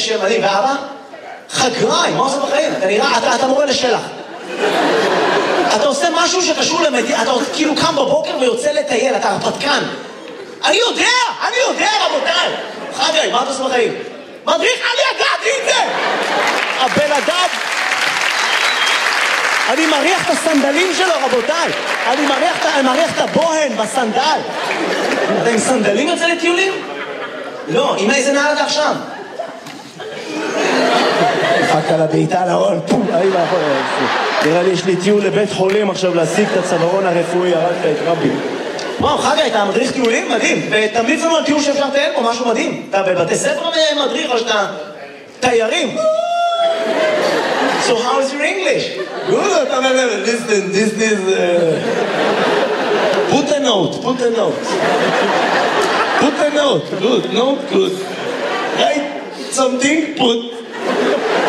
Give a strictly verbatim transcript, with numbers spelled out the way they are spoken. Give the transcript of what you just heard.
גשם, מדהים, ואבא? חגריים, מה עושה בחיים? אתה נראה, אתה, אתה מורה לשלח. אתה עושה משהו שקשור למדינה, אתה כאילו קם בבוקר ויוצא לטייל, אתה הרפתקן. אני יודע, אני יודע, רבותיי. חגריים, מה אתה עושה בחיים? מדריך, אני ידעתי את זה! הבן אדם... אני מריח את הסנדלים שלו, רבותיי. אני מריח, אני מריח את הבוהן בסנדל. אתה עם סנדלים יוצא לטיולים? לא, עם איזה נעל אתה עכשיו? דפקת על הבעיטה על ההון, פום, אי ואחור. נראה לי יש לי טיול לבית חולים עכשיו להשיג את הצווארון הרפואי, הרגת את רבי. וואו, חגי, אתה מדריך טיולים? מדהים. ותמליץ לנו על טיול שאפשר לטייל פה, משהו מדהים. אתה בבתי ספר מדריך או שאתה תיירים? So how is your English? Good, listen, this is... Uh... Put a note, put a note. Put a note, good, note, good. Write something, put...